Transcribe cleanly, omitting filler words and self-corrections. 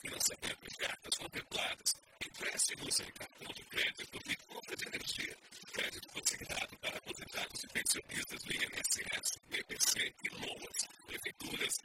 financiamento em cartas contempladas, empréstimos em cartão de crédito e compra de energia, crédito consignado para aposentados e pensionistas do INSS, BPC e LOAS, prefeituras